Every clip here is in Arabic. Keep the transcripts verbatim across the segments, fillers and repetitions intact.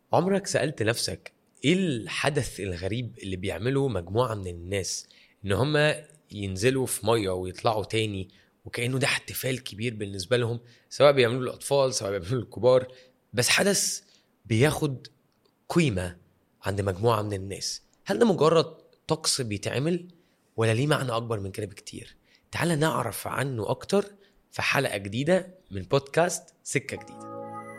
عمرك سألت نفسك ايه الحدث الغريب اللي بيعمله مجموعة من الناس ان هم ينزلوا في مية ويطلعوا تاني وكأنه ده احتفال كبير بالنسبة لهم، سواء بيعملوا الأطفال سواء بيعملوا الكبار، بس حدث بياخد قيمة عند مجموعة من الناس؟ هل ده مجرد طقس بيتعمل ولا ليه معنى أكبر من كده بكتير؟ تعال نعرف عنه أكتر في حلقة جديدة من بودكاست سكة جديدة.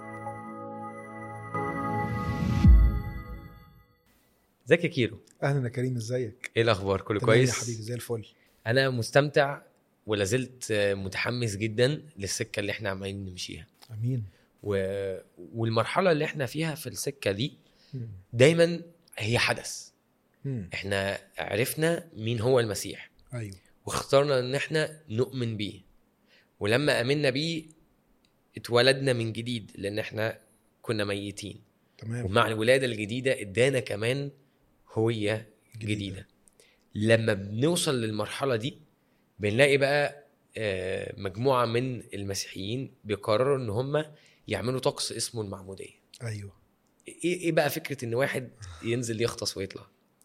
ازيك يا كيرو؟ اهلا يا كريم، ازيك؟ ايه الاخبار؟ كله تمام يا كويس حبيبي، زي الفل. انا مستمتع ولازلت متحمس جدا للسكه اللي احنا عمالين نمشيها. امين. و... والمرحله اللي احنا فيها في السكه دي مم. دايما هي حدث. مم. احنا عرفنا مين هو المسيح، ايوه، واخترنا ان احنا نؤمن بيه، ولما امنا بيه اتولدنا من جديد لان احنا كنا ميتين. تمام. ومع الولاده الجديده ادانا كمان هويه جديده, جديدة. لما بنوصل للمرحله دي بنلاقي بقى مجموعه من المسيحيين بيقرروا ان هم يعملوا طقس اسمه المعموديه. ايوه. ايه بقى فكره ان واحد ينزل يغطس ويطلع؟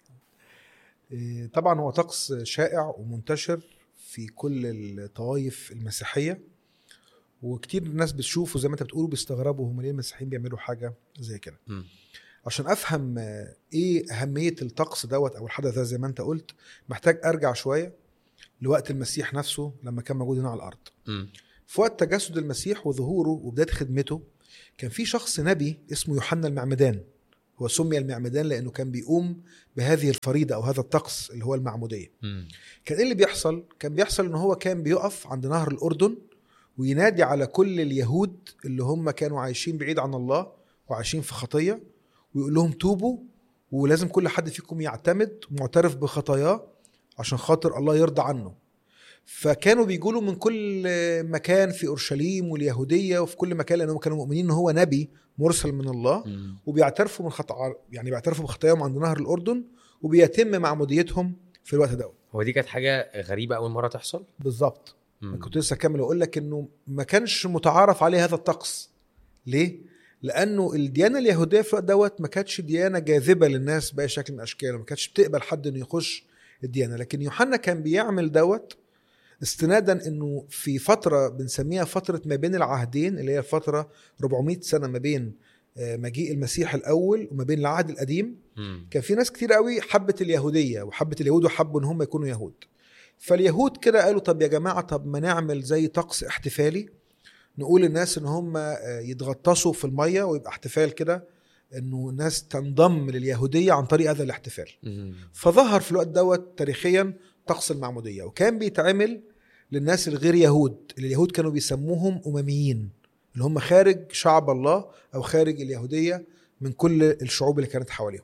إيه، طبعا هو طقس شائع ومنتشر في كل الطوائف المسيحيه، وكتير الناس بتشوفه زي ما انت بتقول بيستغربوا هم ليه المسيحيين بيعملوا حاجه زي كده. م. عشان افهم ايه اهميه الطقس دوت او الحدث ده زي ما انت قلت، محتاج ارجع شويه لوقت المسيح نفسه لما كان موجود هنا على الارض. م. في وقت تجسد المسيح وظهوره وبدايه خدمته كان في شخص نبي اسمه يوحنا المعمدان. هو سمي المعمدان لانه كان بيقوم بهذه الفريضه او هذا الطقس اللي هو المعموديه. م. كان ايه اللي بيحصل؟ كان بيحصل ان هو كان بيقف عند نهر الاردن وينادي على كل اليهود اللي هم كانوا عايشين بعيد عن الله وعايشين في خطيه، ويقول لهم توبوا ولازم كل حد فيكم يعتمد معترف بخطاياه عشان خاطر الله يرضى عنه. فكانوا بيقولوا من كل مكان في أورشليم واليهودية وفي كل مكان لأنهم كانوا مؤمنين إن هو نبي مرسل من الله، م. وبيعترفوا من خطأ يعني بيعترفوا بخطاياهم عند نهر الأردن وبيتم معموديتهم في الوقت ده. هو دي كانت حاجة غريبة أول مرة تحصل؟ بالضبط. كنت لسه أكمل وأقول لك إنه ما كانش متعارف عليه هذا الطقس. ليه؟ لأنه الديانة اليهودية في الوقت دوت ما كانتش ديانة جاذبة للناس بأي شكل من الأشكال، ما كانتش بتقبل حد إنه يخش الديانة. لكن يوحنا كان بيعمل دوت استنادا انه في فتره بنسميها فتره ما بين العهدين، اللي هي فتره أربعمائة سنه ما بين مجيء المسيح الاول وما بين العهد القديم. م. كان في ناس كتير قوي حبت اليهوديه وحبت اليهود وحبوا ان هم يكونوا يهود. فاليهود كده قالوا طب يا جماعه، طب ما نعمل زي طقس احتفالي نقول للناس ان هم يتغطسوا في الميه ويبقى احتفال كده انه الناس تنضم لليهوديه عن طريق هذا الاحتفال. م. فظهر في الوقت دوت تاريخيا طقس المعمودية، وكان بيتعمل للناس الغير يهود اللي اليهود كانوا بيسموهم أمميين، اللي هم خارج شعب الله أو خارج اليهودية من كل الشعوب اللي كانت حواليهم.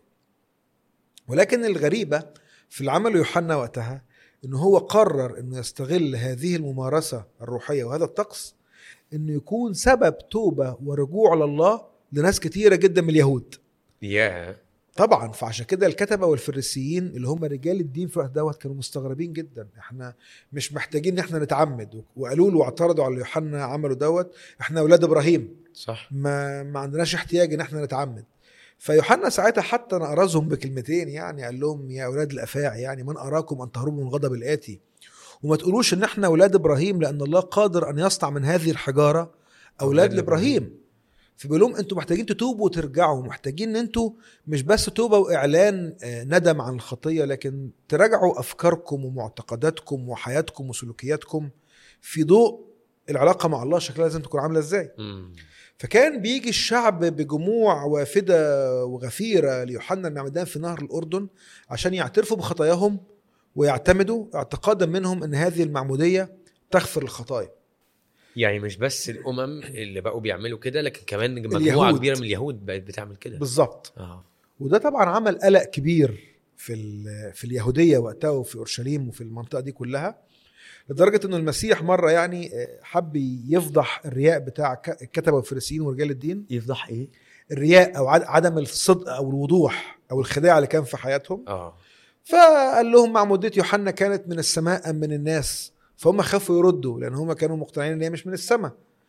ولكن الغريبة في العمل يوحنا وقتها إنه هو قرر إنه يستغل هذه الممارسة الروحية وهذا الطقس إنه يكون سبب توبة ورجوع لله لناس كتيرة جدا من اليهود. yeah. طبعا فعشان كده الكتبة والفريسيين اللي هم رجال الدين في الوقت دوت كانوا مستغربين جدا، احنا مش محتاجين ان احنا نتعمد، وقالوا له واعترضوا على يوحنا عملوا دوت، احنا اولاد ابراهيم، صح، ما ما عندناش احتياج ان احنا نتعمد. فيوحنا ساعتها حتى نقرزهم بكلمتين، يعني قال لهم يا اولاد الافاعي، يعني من اراكم ان تهربوا من غضب الاتي، وما تقولوش ان احنا اولاد ابراهيم لان الله قادر ان يصنع من هذه الحجارة اولاد لابراهيم. فبيقولهم انتوا محتاجين تتوبوا وترجعوا، محتاجين ان انتوا مش بس توبة واعلان ندم عن الخطية، لكن تراجعوا افكاركم ومعتقداتكم وحياتكم وسلوكياتكم في ضوء العلاقة مع الله شكلها لازم تكون عاملة ازاي. م. فكان بيجي الشعب بجموع وافدة وغفيرة ليوحنا المعمدان في نهر الأردن عشان يعترفوا بخطاياهم ويعتمدوا اعتقادا منهم ان هذه المعمودية تغفر الخطايا. يعني مش بس الأمم اللي بقوا بيعملوا كده، لكن كمان مجموعة اليهود. كبيرة من اليهود بقت بتعمل كده. بالضبط. آه. وده طبعا عمل قلق كبير في في اليهودية وقتها وفي أورشليم وفي المنطقة دي كلها، لدرجة إنه المسيح مرة يعني حب يفضح الرياء بتاع الكتبة والفريسيين ورجال الدين. يفضح إيه؟ الرياء أو عدم الصدق أو الوضوح أو الخداع اللي كان في حياتهم. آه. فقال لهم معمودية يوحنا كانت من السماء أم من الناس؟ فهم خافوا يردوا لأن هم كانوا مقتنعين إن هي مش من السماء.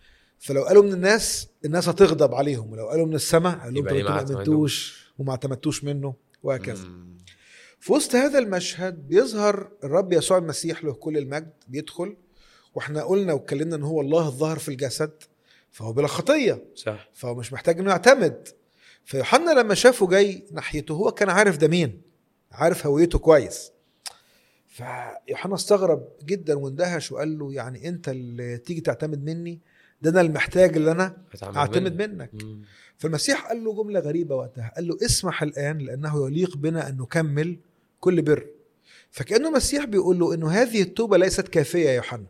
فلو قالوا من الناس الناس هتغضب عليهم، ولو قالوا من السماء قال لهم يبقى انتوا ما امنتوش وما اعتمدتوش منه وهكذا. مم. في وسط هذا المشهد بيظهر الرب يسوع المسيح له كل المجد، بيدخل، واحنا قلنا واتكلمنا ان هو الله الظاهر في الجسد، فهو بلا خطيه، صح. فهو مش محتاج انه يعتمد. فيوحنا لما شافه جاي ناحيته هو كان عارف ده مين، عارف هويته كويس. فيوحنا استغرب جدا واندهش وقال له يعني انت اللي تيجي تعتمد مني؟ ده انا المحتاج اللي انا اعتمد منك. مم. فالمسيح قال له جملة غريبة وقتها، قال له اسمح الآن لأنه يليق بنا أن نكمل كل بر. فكأنه المسيح بيقول له أنه هذه التوبة ليست كافية يا يوحنا،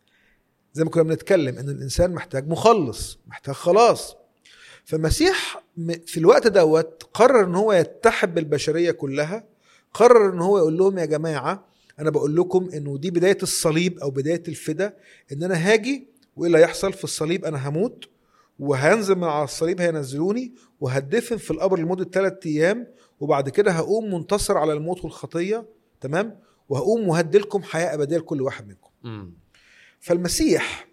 زي ما كنا بنتكلم أن الإنسان محتاج مخلص، محتاج خلاص. فالمسيح في الوقت دوت قرر أنه هو يتحد بالبشرية كلها، قرر أنه هو يقول لهم يا جماعة أنا بقول لكم أنه دي بداية الصليب أو بداية الفداء، أن أنا هاجي وإيه اللي يحصل في الصليب؟ أنا هموت وهنزل من على الصليب، هينزلوني وهدفن في القبر لمدة ثلاثة أيام، وبعد كده هقوم منتصر على الموت والخطية، تمام، وهقوم وهدلكم حياة أبدية لكل واحد منكم. م. فالمسيح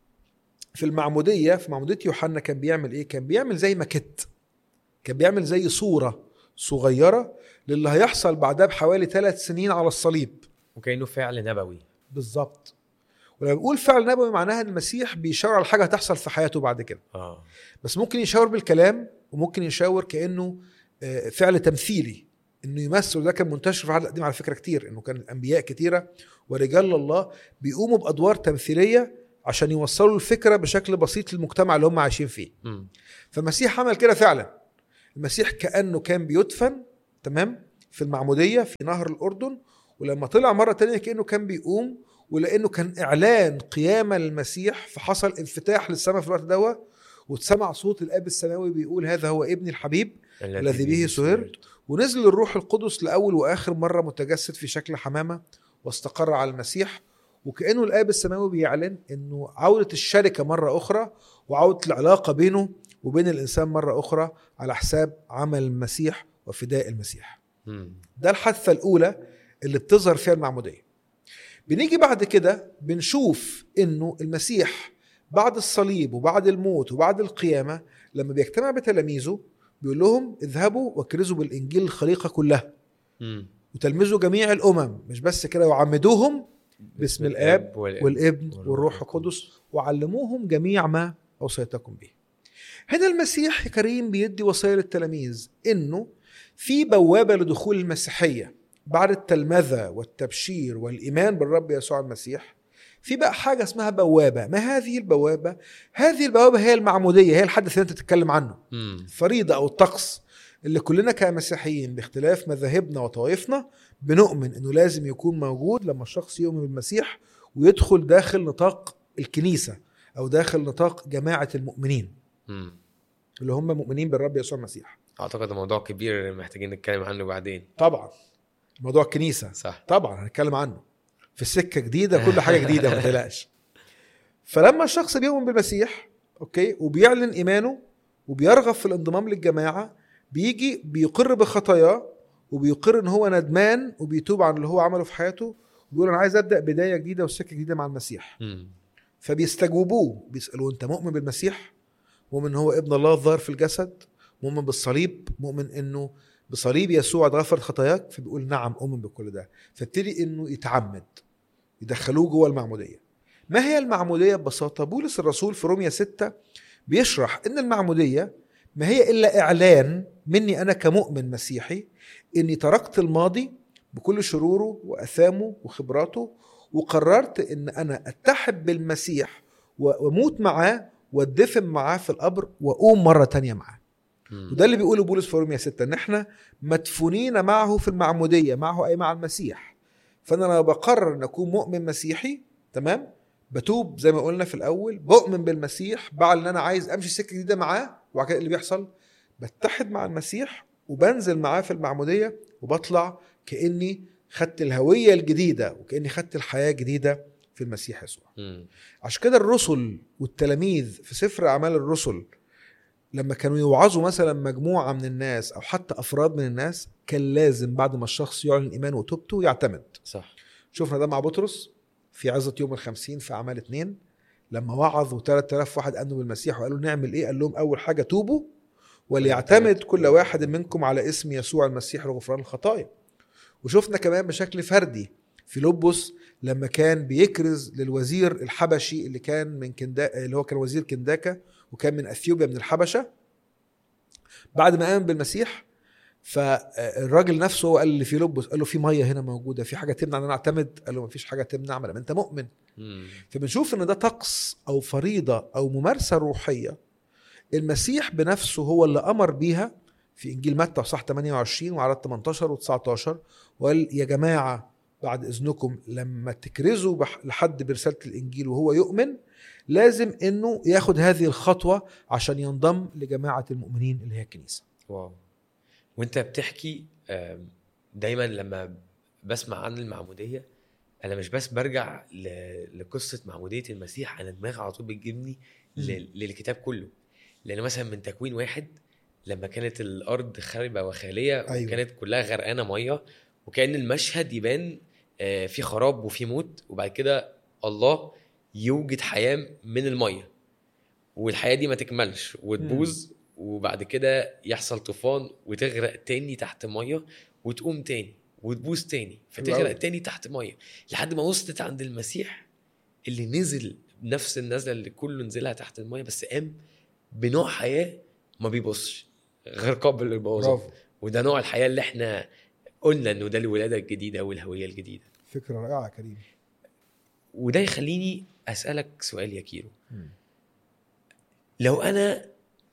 في المعمودية، في معمودية يوحنا كان بيعمل إيه؟ كان بيعمل زي ماكيت، كان بيعمل زي صورة صغيرة للي هيحصل بعدها بحوالي ثلاث سنين على الصليب، وكأنه فعل نبوي بالضبط. ولما بقول فعل نبوي معناها ان المسيح بيشاور على حاجه هتحصل في حياته بعد كده. آه. بس ممكن يشاور بالكلام، وممكن يشاور كانه فعل تمثيلي، انه يمثل. ده كان منتشر في العهد القديم على فكره كتير، انه كان انبياء كتيره ورجال الله بيقوموا بادوار تمثيليه عشان يوصلوا الفكره بشكل بسيط للمجتمع اللي هم عايشين فيه. م. فالمسيح عمل كده فعلا. المسيح كانه كان بيدفن، تمام، في المعموديه في نهر الاردن، ولما طلع مره تانية كانه كان بيقوم، ولأنه كان إعلان قيامة للمسيح فحصل انفتاح للسماء في الوقت ده، وتسمع صوت الآب السماوي بيقول هذا هو ابن الحبيب الذي به سهرت، ونزل الروح القدس لأول وآخر مرة متجسد في شكل حمامة واستقر على المسيح. وكأنه الآب السماوي بيعلن أنه عودة الشركة مرة أخرى، وعودة العلاقة بينه وبين الإنسان مرة أخرى على حساب عمل المسيح وفداء المسيح. ده الحادثة الأولى اللي بتظهر فيها المعمودية. بنيجي بعد كده بنشوف انه المسيح بعد الصليب وبعد الموت وبعد القيامة لما بيجتمع بتلاميذه بيقول لهم اذهبوا واكرزوا بالانجيل الخليقة كلها م. وتلمذوا جميع الامم، مش بس كده، وعمدوهم باسم الاب والابن والروح القدس وعلموهم جميع ما اوصيتكم به. هنا المسيح كريم بيدي وصية للتلاميذ انه في بوابة لدخول المسيحية بعد التلمذة والتبشير والإيمان بالرب يسوع المسيح. في بقى حاجة اسمها بوابة. ما هذه البوابة؟ هذه البوابة هي المعمودية، هي الحدث اللي انت تتكلم عنه، فريضة أو الطقس اللي كلنا كمسيحيين باختلاف مذاهبنا وطوائفنا بنؤمن انه لازم يكون موجود لما الشخص يؤمن بالمسيح ويدخل داخل نطاق الكنيسة أو داخل نطاق جماعة المؤمنين م. اللي هم مؤمنين بالرب يسوع المسيح. أعتقد موضوع كبير محتاجين نتكلم عنه بعدين. طبعا موضوع الكنيسة صح. طبعا هنتكلم عنه في السكة جديدة، كل حاجة جديدة ما تقلقش. فلما الشخص بيؤمن بالمسيح اوكي وبيعلن ايمانه وبيرغب في الانضمام للجماعة، بيجي بيقر بخطاياه وبيقر ان هو ندمان وبيتوب عن اللي هو عمله في حياته وبيقول انا عايز ابدا بداية جديدة وسكة جديدة مع المسيح. م. فبيستجوبوه، بيسألوه انت مؤمن بالمسيح؟ مؤمن هو ابن الله الظاهر في الجسد؟ مؤمن بالصليب؟ مؤمن انه بصليب يسوع غفر خطاياك؟ فبيقول نعم أؤمن بكل ده. فابتدي انه يتعمد، يدخلوه جوه المعمودية. ما هي المعمودية ببساطة؟ بولس الرسول في رومية ستة بيشرح ان المعمودية ما هي الا اعلان مني انا كمؤمن مسيحي اني تركت الماضي بكل شروره واثامه وخبراته، وقررت ان انا اتحد بالمسيح واموت معاه وادفن معاه في القبر واقوم مرة تانية معاه. وده اللي بيقوله بولس في رومية ستة، ان احنا مدفونين معه في المعمودية، معه اي مع المسيح. فانا لما بقرر ان اكون مؤمن مسيحي، تمام، بتوب زي ما قلنا في الاول، بؤمن بالمسيح، بعد ان انا عايز امشي سكة جديدة معاه، وبعد كده اللي بيحصل بتحد مع المسيح وبنزل معاه في المعمودية وبطلع كأني خدت الهوية الجديدة وكأني خدت الحياة الجديدة في المسيح يسوع. عشان كده الرسل والتلاميذ في سفر أعمال الرسل لما كانوا يوعظوا مثلا مجموعة من الناس أو حتى أفراد من الناس، كان لازم بعد ما الشخص يعلن الإيمان وتوبته يعتمد. صح. شوفنا ده مع بطرس في عظة يوم الخمسين في أعمال اتنين، لما وعظوا ثلاثة آلاف واحد آمنوا بالمسيح وقالوا نعمل ايه؟ قال لهم اول حاجه توبوا وليعتمد كل واحد منكم على اسم يسوع المسيح لغفران الخطايا. وشفنا كمان بشكل فردي فيلبس لما كان بيكرز للوزير الحبشي اللي كان من كندا اللي هو كان وزير كنداكا وكان من اثيوبيا من الحبشه، بعد ما آمن بالمسيح فالراجل نفسه هو قال لفيلبس، قال له في ميه هنا موجوده، في حاجه تمنع ان انا اعتمد؟ قال له ما فيش حاجه تمنع ما انت مؤمن. مم. فبنشوف ان ده طقس او فريضه او ممارسه روحيه المسيح بنفسه هو اللي امر بيها في انجيل متى صح ثمانية وعشرين وعلى ثمانية عشر وتسعة عشر، وقال يا جماعه بعد اذنكم لما تكرزوا لحد برساله الانجيل وهو يؤمن لازم انه ياخد هذه الخطوه عشان ينضم لجماعه المؤمنين اللي هي الكنيسه. واو. وانت بتحكي دايما لما بسمع عن المعموديه انا مش بس برجع لقصه معموديه المسيح، انا دماغي على طول بتجيبني للكتاب كله. لان مثلا من تكوين واحد لما كانت الارض خربه وخاليه أيوة. وكانت كلها غرقانه ميه وكان المشهد يبان في خراب وفي موت، وبعد كده الله يوجد حياه من الميه والحياه دي ما تكملش وتبوظ م. وبعد كده يحصل طوفان وتغرق تاني تحت ميه وتقوم تاني وتبوظ تاني فتغرق تاني تحت ميه لحد ما وصلت عند المسيح اللي نزل نفس النزله اللي كله نزلها تحت الميه بس قام بنوع حياه ما بيبصش غير قابل للبوظان. وده نوع الحياه اللي احنا قلنا انه ده الولاده الجديده والهويه الجديده. فكره رائعه كريم. وده يخليني اسالك سؤال يا كيرو. م. لو انا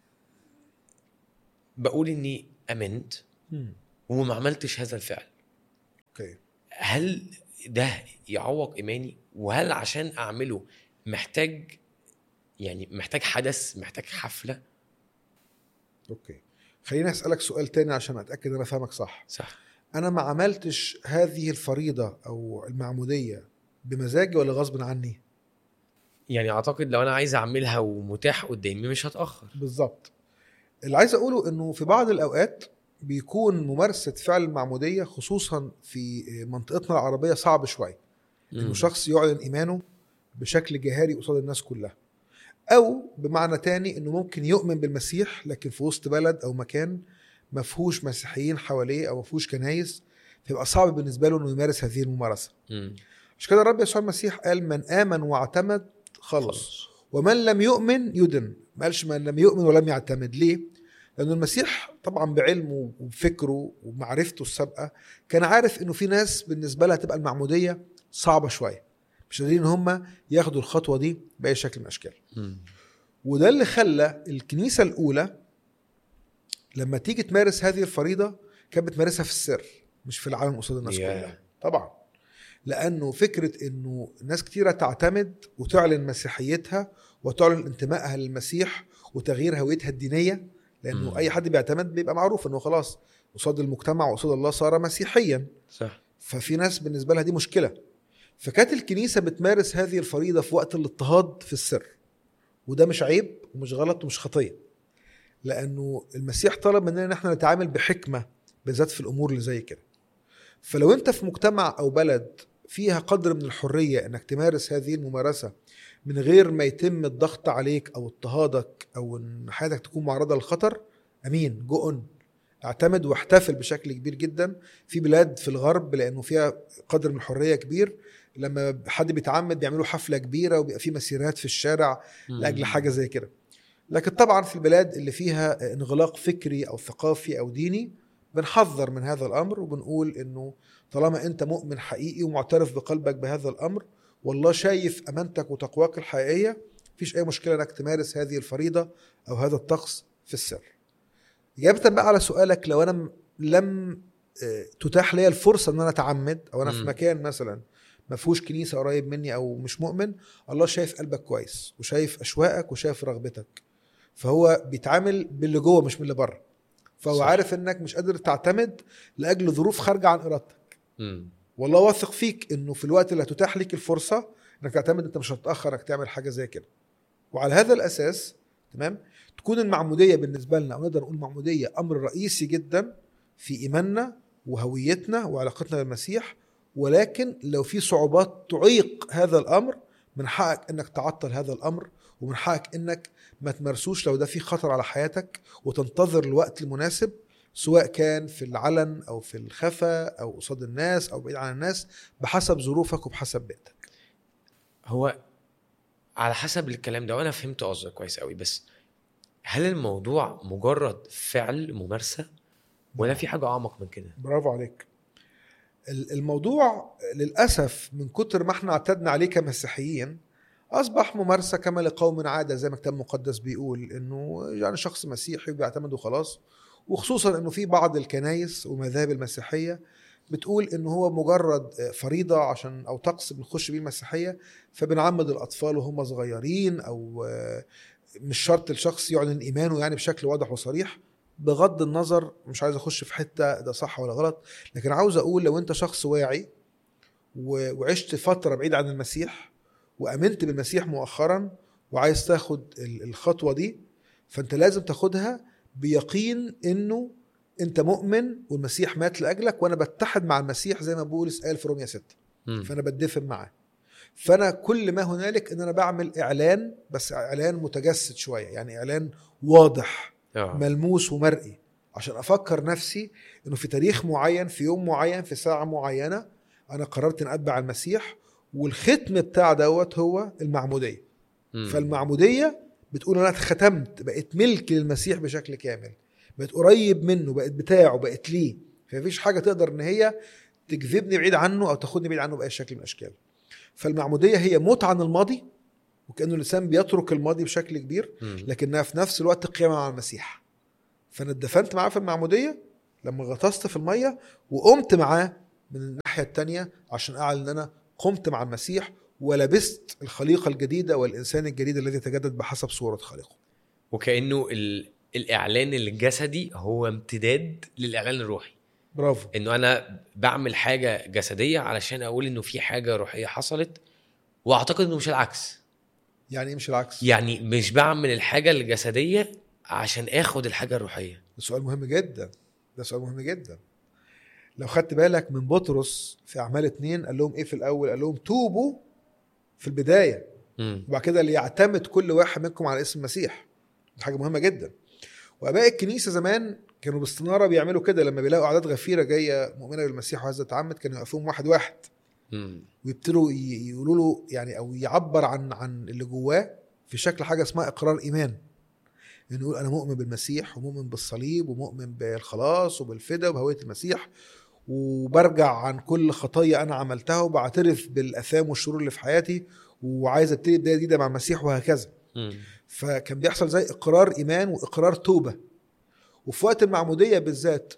بقول اني امنت م. وما عملتش هذا الفعل اوكي، هل ده يعوق ايماني؟ وهل عشان اعمله محتاج يعني محتاج حدث، محتاج حفله؟ اوكي، خليني اسالك سؤال تاني عشان اتاكد انا فاهمك صح. صح. انا ما عملتش هذه الفريضه او المعموديه بمزاجي ولا غصب عني؟ يعني اعتقد لو انا عايز اعملها ومتاح قدامي مش هتاخر. بالظبط. اللي عايز اقوله انه في بعض الاوقات بيكون ممارسه فعل المعموديه خصوصا في منطقتنا العربيه صعب شويه، انه شخص يعلن ايمانه بشكل جهاري قصاد الناس كلها، او بمعنى تاني انه ممكن يؤمن بالمسيح لكن في وسط بلد او مكان ما فيهوش مسيحيين حواليه او ما فيهوش كنايس، فيبقى صعب بالنسبه له انه يمارس هذه الممارسه. مش كده الرب يسوع المسيح قال من آمن واعتمد خلص ومن لم يؤمن يدن، ما قالش من لم يؤمن ولم يعتمد. ليه؟ لأنه المسيح طبعا بعلمه وبفكره ومعرفته السابقة كان عارف انه في ناس بالنسبة لها تبقى المعمودية صعبة شوية، مش قادرين هم ياخدوا الخطوة دي بأي شكل من الأشكال. وده اللي خلى الكنيسة الأولى لما تيجي تمارس هذه الفريضة كانت بتمارسها في السر مش في العالم قصاد الناس yeah. كلها طبعا، لأنه فكرة أنه ناس كتيرة تعتمد وتعلن مسيحيتها وتعلن انتمائها للمسيح وتغيير هويتها الدينية، لأنه م. أي حد بيعتمد بيبقى معروف أنه خلاص قصاد المجتمع وقصاد الله صار مسيحيا. صح. ففي ناس بالنسبة لها دي مشكلة، فكانت الكنيسة بتمارس هذه الفريضة في وقت الاضطهاد في السر، وده مش عيب ومش غلط ومش خطية، لأنه المسيح طلب مننا نحن نتعامل بحكمة بالذات في الأمور اللي زي كده. فلو أنت في مجتمع أو بلد فيها قدر من الحرية أنك تمارس هذه الممارسة من غير ما يتم الضغط عليك أو اضطهادك أو أن حياتك تكون معرضة للخطر، أمين جؤن اعتمد واحتفل بشكل كبير جدا. في بلاد في الغرب لأنه فيها قدر من الحرية كبير لما حد بيتعمد بيعملوا حفلة كبيرة وبيبقى في مسيرات في الشارع لأجل حاجة زي كده. لكن طبعا في البلاد اللي فيها انغلاق فكري أو ثقافي أو ديني بنحذر من هذا الأمر وبنقول إنه طالما أنت مؤمن حقيقي ومعترف بقلبك بهذا الأمر والله شايف أمانتك وتقواك الحقيقية، فيش أي مشكلة أنك تمارس هذه الفريضة أو هذا الطقس في السر. إجابة بقى على سؤالك، لو أنا لم تتاح لي الفرصة أن أنا أتعمد أو أنا م. في مكان مثلا ما فيهوش كنيسة قريب مني أو مش مؤمن، الله شايف قلبك كويس وشايف أشواقك وشايف رغبتك، فهو بيتعامل باللي جوه مش من اللي بره. فهو صح. عارف انك مش قادر تعتمد لاجل ظروف خارجه عن ارادتك، والله واثق فيك انه في الوقت اللي هتتاح لك الفرصه انك تعتمد انت مش هتتاخر انك تعمل حاجه زي كده. وعلى هذا الاساس تمام تكون المعموديه بالنسبه لنا، او نقدر نقول المعموديه امر رئيسي جدا في ايماننا وهويتنا وعلاقتنا بالمسيح. ولكن لو في صعوبات تعيق هذا الامر من حقك انك تعطل هذا الامر، ومن حقك انك ما تمارسوش لو ده فيه خطر على حياتك، وتنتظر الوقت المناسب، سواء كان في العلن او في الخفاء او قصاد الناس او بعيد عن الناس، بحسب ظروفك وبحسب بيئتك. هو على حسب الكلام ده، وانا فهمت قصدك كويس قوي، بس هل الموضوع مجرد فعل ممارسة ولا في حاجة اعمق من كده؟ برافو عليك. الموضوع للأسف من كتر ما احنا اعتدنا عليه كمسيحيين أصبح ممارسة كما لقوم عادة، زي ما الكتاب المقدس بيقول إنه يعني شخص مسيحي بيعتمد وخلاص. وخصوصا إنه في بعض الكنايس ومذاهب المسيحية بتقول إنه هو مجرد فريضة عشان أو طقس بنخش بيه المسيحية، فبنعمد الأطفال وهم صغيرين، أو مش شرط الشخص يعلن إيمانه يعني بشكل واضح وصريح. بغض النظر، مش عايز أخش في حتة ده صح ولا غلط، لكن عاوز أقول لو أنت شخص واعي وعشت فترة بعيد عن المسيح وأمنت بالمسيح مؤخرا وعايز تاخد الخطوة دي، فأنت لازم تاخدها بيقين إنه أنت مؤمن والمسيح مات لأجلك، وأنا بتحد مع المسيح زي ما بولس قال في رومية ستة، فأنا بتدفن معاه. فأنا كل ما هنالك إن أنا بعمل إعلان، بس إعلان متجسد شوية، يعني إعلان واضح أوه. ملموس ومرئي، عشان أفكر نفسي إنه في تاريخ معين، في يوم معين، في ساعة معينة، أنا قررت أن أتبع المسيح. والختم بتاع دوت هو المعمودية. مم. فالمعمودية بتقول أنا اتختمت، بقيت ملك للمسيح بشكل كامل، بقيت قريب منه، بقيت بتاعه، بقيت ليه. فمفيش حاجة تقدر إن هي تجذبني بعيد عنه أو تاخدني بعيد عنه بأي شكل من الأشكال. فالمعمودية هي موت عن الماضي، وكأنه الإنسان بيترك الماضي بشكل كبير، لكنها في نفس الوقت قيامة مع المسيح. فأنا اتدفنت معاه في المعمودية لما غطست في المية، وقمت معاه من الناحية التانية عشان أعلن أن أنا قمت مع المسيح ولبست الخليقة الجديدة والإنسان الجديد الذي يتجدد بحسب صورة خالقه. وكأنه الإعلان الجسدي هو امتداد للإعلان الروحي. برافو. إنه أنا بعمل حاجة جسدية علشان أقول إنه في حاجة روحية حصلت، وأعتقد إنه مش العكس. يعني مش العكس، يعني مش بعمل الحاجة الجسدية عشان آخد الحاجة الروحية. ده سؤال مهم جدا، ده سؤال مهم جدا. لو خدت بالك من بطرس في أعمال اتنين قال لهم إيه في الأول؟ قال لهم توبوا في البداية، م. وبعد كده ليعتمد كل واحد منكم على اسم المسيح. دي حاجة مهمة جدا. وآباء الكنيسة زمان كانوا باستنارة بيعملوا كده، لما بيلاقوا أعداد غفيرة جاية مؤمنة بالمسيح وعايزة تتعمد، كانوا يقفون واحد واحد م. ويبتدوا يقولوا له يعني، أو يعبر عن عن اللي جواه في شكل حاجة اسمها إقرار إيمان. إنه يقول أنا مؤمن بالمسيح ومؤمن بالصليب ومؤمن بالخلاص وبالفداء وبهوية المسيح، وبرجع عن كل خطايا أنا عملتها، وبعترف بالأثام والشرور اللي في حياتي، وعايز ابتدي بداية جديدة مع المسيح، وهكذا. م. فكان بيحصل زي إقرار إيمان وإقرار توبة. وفي وقت المعمودية بالذات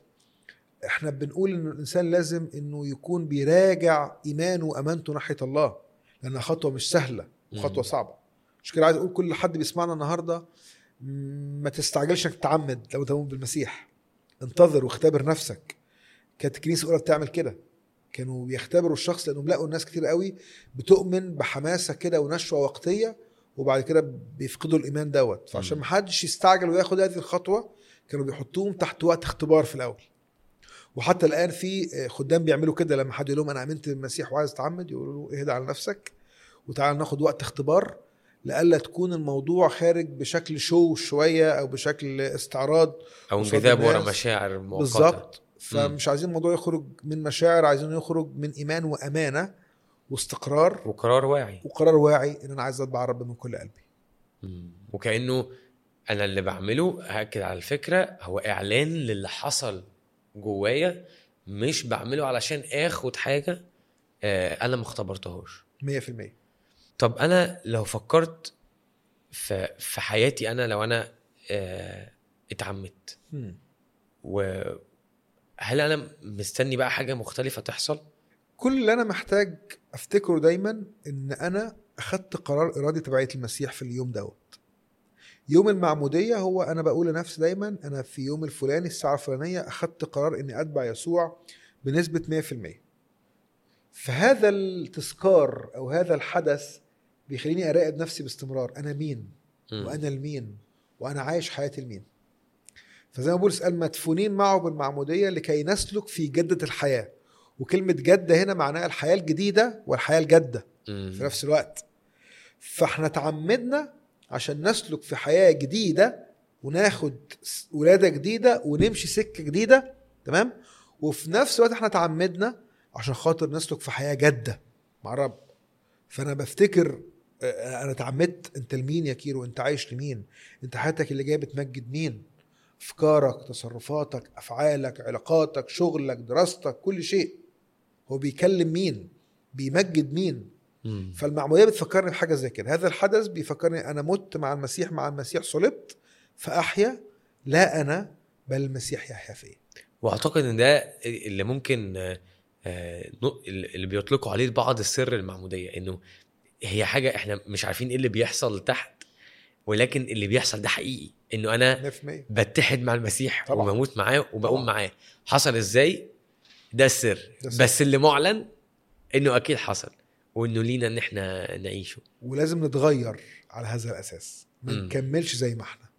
احنا بنقول إن الإنسان لازم إنه يكون بيراجع إيمانه وأمانته ناحية الله، لأنها خطوة مش سهلة وخطوة صعبة. مش كده عايز أقول كل حد بيسمعنا النهاردة ما تستعجلش انك تعمد لو تؤمن بالمسيح، انتظر واختبر نفسك. كانت الكنيسة الأولى بتعمل كده، كانوا بيختبروا الشخص، لأنهم لقوا الناس كتير قوي بتؤمن بحماسة كده ونشوة وقتية، وبعد كده بيفقدوا الإيمان دوت. فعشان ما حدش يستعجل وياخد هذه الخطوة، كانوا بيحطوهم تحت وقت اختبار في الأول. وحتى الآن في خدام بيعملوا كده، لما حد يقول لهم أنا آمنت بالمسيح وعايز أتعمد، يقولوا له اهدى على نفسك وتعال ناخد وقت اختبار، لألا تكون الموضوع خارج بشكل شو شوية أو بشكل استعراض أو انجذاب ورا مشاعر مؤقتة. بالضبط. فمش عايزين الموضوع يخرج من مشاعر، عايزين يخرج من إيمان وأمانة واستقرار وقرار واعي وقرار واعي إن أنا عايز أتبع رب من كل قلبي. مم. وكأنه أنا اللي بعمله هأكد على الفكرة هو إعلان للي حصل جوايا، مش بعمله علشان آخد حاجة أنا ما اختبرتهاش. مية في المية. طب أنا لو فكرت في في حياتي، أنا لو أنا اه اتعمدت، وهل أنا مستني بقى حاجة مختلفة تحصل؟ كل اللي أنا محتاج أفتكره دايما إن أنا أخدت قرار إرادي تبعية المسيح في اليوم دوت. يوم المعمودية هو أنا بقول لنفسي دايما أنا في يوم الفلاني الساعة الفلانية أخدت قرار إني أتبع يسوع بنسبة مية في المية. فهذا التذكار أو هذا الحدث بيخليني أراقب نفسي باستمرار، أنا مين م. وأنا المين وأنا عايش حياتي المين. فزي ما بولس قال مدفونين معه بالمعمودية لكي نسلك في جدة الحياة. وكلمة جدة هنا معناها الحياة الجديدة والحياة الجدة م. في نفس الوقت. فاحنا تعمدنا عشان نسلك في حياة جديدة وناخد ولادة جديدة ونمشي سكة جديدة، تمام؟ وفي نفس الوقت احنا تعمدنا عشان خاطر نسلك في حياة جادة مع الرب. فانا بفتكر انا تعمدت، انت لمين يا كيرو؟ انت عايش لمين؟ انت حياتك اللي جايه بتمجد مين؟ افكارك، تصرفاتك، افعالك، علاقاتك، شغلك، دراستك، كل شيء هو بيكلم مين؟ بيمجد مين؟ مم. فالمعمودية بتفكرني بحاجة زي كده. هذا الحدث بيفكرني أنا مت مع المسيح، مع المسيح صلبت فأحيا، لا أنا بل المسيح يحيا فيا. واعتقد ان ده اللي ممكن آه، آه، نق- اللي بيطلقوا عليه بعض السر المعمودية، انه هي حاجة احنا مش عارفين ايه اللي بيحصل تحت، ولكن اللي بيحصل ده حقيقي، انه انا مية في المية بتحد مع المسيح طبعا. وبموت معاه وبقوم طبعا. معاه. حصل ازاي؟ ده السر. ده السر. بس اللي معلن انه اكيد حصل، وانه لينا ان احنا نعيشه. ولازم نتغير على هذا الأساس، ما مم. نكملش زي ما احنا.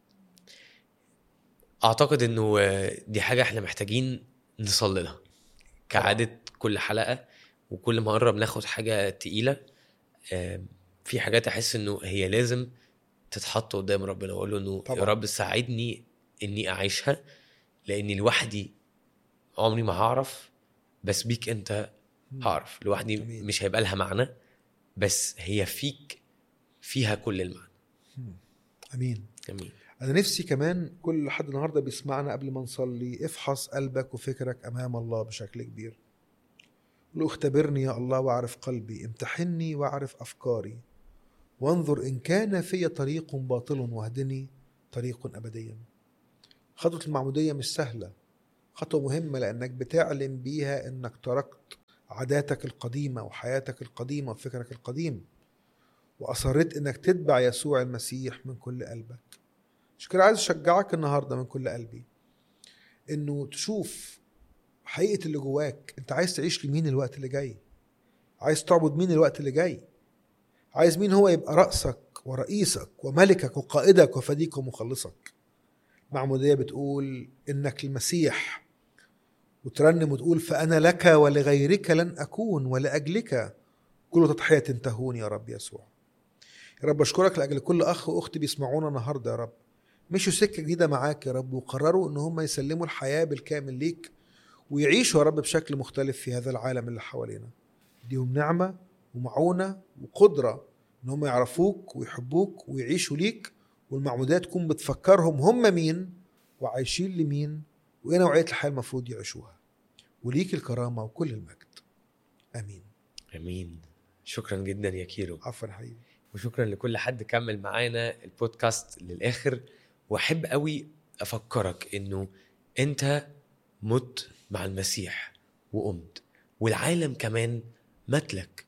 اعتقد انه آه، دي حاجة احنا محتاجين نصلي لها كعادة كل حلقة، وكل مرة بناخد حاجة تقيلة. آه، في حاجات احس انه هي لازم تتحط قدام ربنا واقول له انه طبعا. يا رب ساعدني اني اعيشها، لاني لوحدي عمري ما هعرف، بس بيك انت هعرف. لوحدي أمين. مش هيبقى لها معنى، بس هي فيك فيها كل المعنى. أمين. امين. أنا نفسي كمان كل حد النهاردة بيسمعنا قبل ما نصلي افحص قلبك وفكرك أمام الله بشكل كبير. قل اختبرني يا الله واعرف قلبي، امتحني واعرف أفكاري، وانظر إن كان في طريق باطل واهدني طريق أبديا. خطوة المعمودية مش سهلة، خطوة مهمة لأنك بتعلم بيها أنك تركت عاداتك القديمة وحياتك القديمة وفكرك القديم، وأصرت أنك تتبع يسوع المسيح من كل قلبك. مش كده عايز أشجعك النهاردة من كل قلبي أنه تشوف حقيقة اللي جواك. أنت عايز تعيش لمين الوقت اللي جاي؟ عايز تعبد مين الوقت اللي جاي؟ عايز مين هو يبقى رأسك ورئيسك وملكك وقائدك وفديك ومخلصك؟ معمودية بتقول إنك المسيح، وترنم وتقول فأنا لك ولغيرك لن أكون، ولأجلك كل تضحية تهون يا رب يسوع. يا رب أشكرك لأجل كل أخ وأخت بيسمعونا النهاردة يا رب، مشوا سكة جديدة معاك يا رب، وقرروا إن هم يسلموا الحياة بالكامل ليك ويعيشوا يا رب بشكل مختلف في هذا العالم اللي حوالينا. ديهم نعمة ومعونة وقدرة إن هم يعرفوك ويحبوك ويعيشوا ليك، والمعمودية تكون بتفكرهم هم مين وعايشين لمين وإيه نوعية الحياة المفروض يعيشوها. وليك الكرامة وكل المجد. آمين. امين. شكرا جدا يا كيرو. عفوا حبيبي. وشكرا لكل حد كمل معانا البودكاست للآخر. واحب قوي افكرك انه انت مت مع المسيح وقمت، والعالم كمان متلك،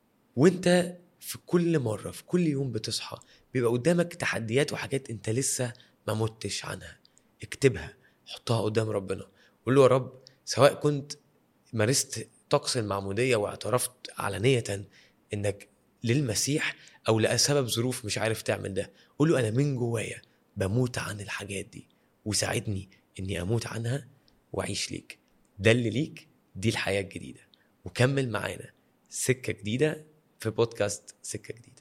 وانت في كل مرة في كل يوم بتصحى بيبقى قدامك تحديات وحاجات انت لسه ما متش عنها. اكتبها، حطها قدام ربنا، قول له يا رب سواء كنت مارست طقس المعمودية واعترفت علانية انك للمسيح، او لسبب ظروف مش عارف تعمل ده، قول له انا من جوايا بموت عن الحاجات دي، وساعدني اني اموت عنها واعيش ليك. ده اللي ليك، دي الحياة الجديدة. وكمل معانا سكة جديدة في بودكاست سكة جديدة.